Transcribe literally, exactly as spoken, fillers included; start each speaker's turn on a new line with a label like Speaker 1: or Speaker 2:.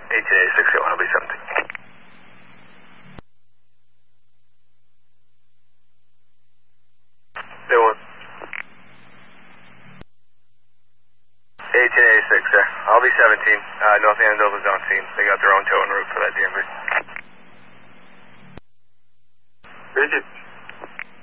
Speaker 1: eighteen eighty-six, I'll be seventeen. They won. eighteen eighty-six, sir. I'll be seventeen. Uh, North Andover's on scene. They got their own tow en route for that D M V.
Speaker 2: Bridget.